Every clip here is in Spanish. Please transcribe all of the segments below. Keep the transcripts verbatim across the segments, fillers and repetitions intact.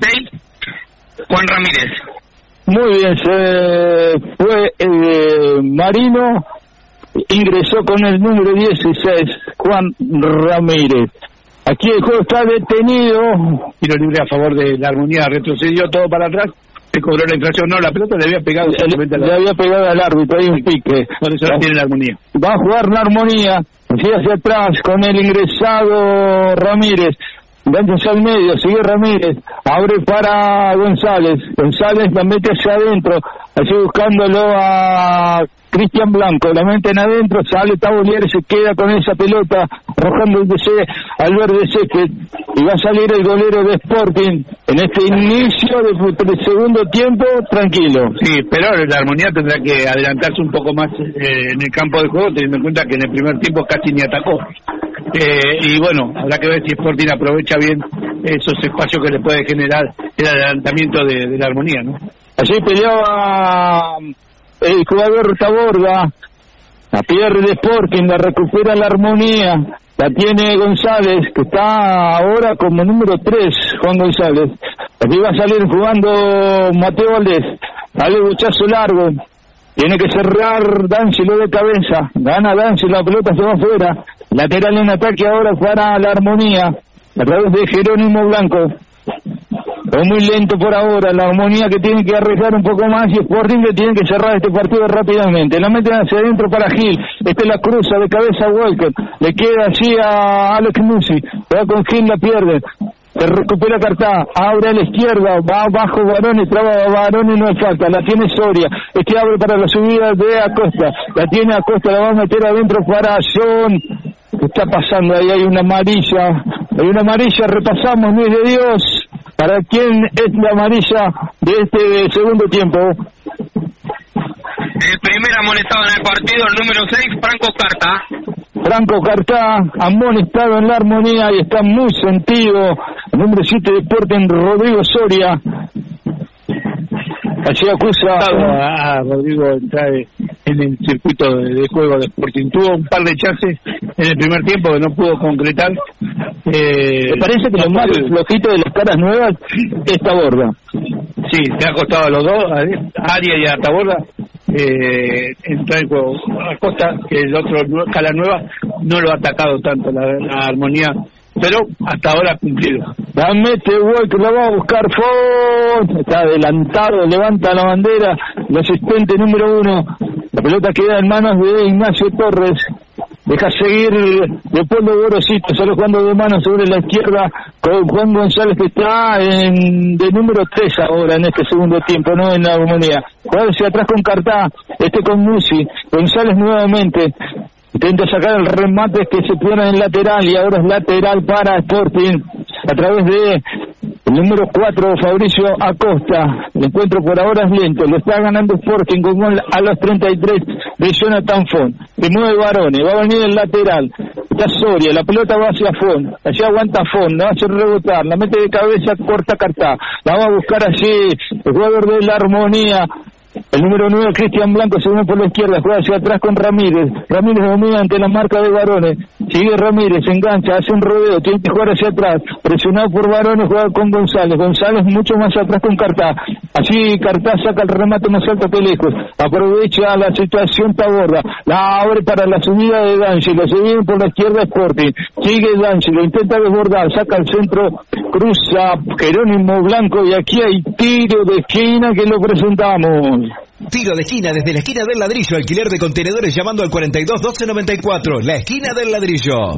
seis, Juan Ramírez. Muy bien, se fue eh, Marino, ingresó con el número dieciséis, Juan Ramírez. Aquí el juego está detenido. Tiro libre a favor de la Armonía, retrocedió todo para atrás, se cobró la infracción. No, la pelota le había pegado. Le, le había pegado al árbitro, hay un pique. Por eso la tiene la Armonía. Va a jugar la Armonía, sigue hacia atrás con el ingresado Ramírez. Engancha al medio, sigue Ramírez, abre para González, González la mete hacia adentro, así buscándolo a Cristian Blanco, la meten adentro, sale Tabolier, se queda con esa pelota, arrojando el D C al verde césped, y va a salir el golero de Sporting en este inicio de, de segundo tiempo, tranquilo. Sí, pero la Armonía tendrá que adelantarse un poco más eh, en el campo de juego, teniendo en cuenta que en el primer tiempo casi ni atacó. Eh, y bueno, habrá que ver si Sporting aprovecha bien esos espacios que le puede generar el adelantamiento de, de la Armonía, ¿no? Allí peleaba el jugador Taborda, la pierde Sporting, la recupera la Armonía, la tiene González, que está ahora como número tres, Juan González. Aquí va a salir jugando Mateo Valdés, dale buchazo largo, tiene que cerrar D'Angelo de cabeza, gana D'Angelo, la pelota se va afuera, lateral en ataque ahora para la Armonía, a través de Jerónimo Blanco. Es muy lento por ahora, la Armonía que tiene que arriesgar un poco más y Sporting que tiene que cerrar este partido rápidamente. La meten hacia adentro para Gil, este la cruza de cabeza a Walker, le queda así a Alex Musi, va con Gil, la pierde. Se recupera Cartá, abre a la izquierda, va abajo Baroni, traba Baroni, no hay falta, la tiene Soria, este abre para la subida de Acosta, la tiene Acosta, la va a meter adentro para John. ¿Qué está pasando ahí? Hay una amarilla, hay una amarilla, repasamos, Luis de Dios, ¿para quién es la amarilla de este segundo tiempo? El primer amonestado en el partido, el número seis, Franco Carta. Franco Cartá, amonestado en la Armonía y está muy sentido. El número siete de Sporting, Rodrigo Soria. Allí acusa a, a Rodrigo entrar en el circuito de, de juego de Sporting. Tuvo un par de chances en el primer tiempo que no pudo concretar. Eh, Me parece que no lo más flojito de las caras nuevas es Taborda. Sí, le ha costado a los dos, a Aria y a Taborda, eh, entrar en juego. Acosta, que el otro, Cala Nueva, no lo ha atacado tanto la, la Armonía, pero hasta ahora ha cumplido. La mete Walker, la va a buscar Font, está adelantado, levanta la bandera, el asistente número uno, la pelota queda en manos de Ignacio Torres, deja seguir Leopoldo Gorosito, solo jugando de mano sobre la izquierda con Juan González, que está en de número tres ahora en este segundo tiempo, no en la Armonía. Juega hacia atrás con Cartá, este con Musi, González nuevamente intenta sacar el remate que se pone en lateral y ahora es lateral para Sporting a través de el número cuatro, Fabricio Acosta. El encuentro por ahora es lento, lo está ganando Sporting con gol a los treinta y tres de Jonathan Font. De nueve Barone, va a venir el lateral, está Soria, la pelota va hacia Font, allí aguanta Font, la va a hacer rebotar, la mete de cabeza, corta Cartá, la va a buscar allí el jugador de la Armonía. El número nueve, Cristian Blanco, se une por la izquierda, juega hacia atrás con Ramírez. Ramírez domina ante la marca de Barones. Sigue Ramírez, engancha, hace un rodeo, tiene que jugar hacia atrás. Presionado por Barones, juega con González. González mucho más atrás con Cartá. Así Cartá saca el remate más alto que lejos. Aprovecha la situación Taborda. La abre para la subida de D'Angelo. Se viene por la izquierda Sporting. Sigue D'Angelo, intenta desbordar, saca el centro, cruza Jerónimo Blanco y aquí hay tiro de esquina que lo presentamos. Tiro de esquina desde la esquina del Ladrillo, alquiler de contenedores llamando al cuarenta y dos doce noventa y cuatro, la esquina del Ladrillo.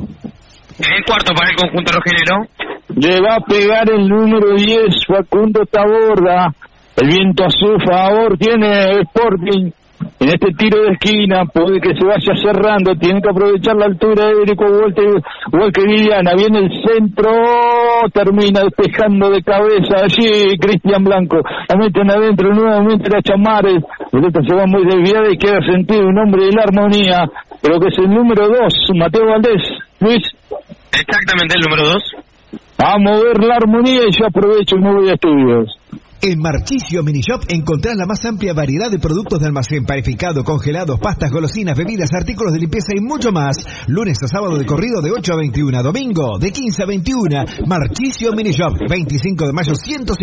El cuarto para el conjunto rojinegro. Le va a pegar el número diez, Facundo Taborda. El viento a su favor tiene Sporting en este tiro de esquina, puede que se vaya cerrando, tiene que aprovechar la altura de Erico Walker, Walker Viviana, viene el centro, termina despejando de cabeza allí Cristian Blanco, la meten adentro nuevamente la Chamares, esta se va muy desviada y queda sentido un hombre de la Armonía, creo que es el número dos, Mateo Valdés. Luis. Exactamente, el número dos. A mover la Armonía y yo aprovecho y me voy a estudios. En Marchisio Mini Shop encontrás la más amplia variedad de productos de almacén, panificado, congelados, pastas, golosinas, bebidas, artículos de limpieza y mucho más. Lunes a sábado de corrido de ocho a veintiuna, domingo de quince a veintiuna. Marchisio Mini Shop, veinticinco de mayo ciento cincuenta.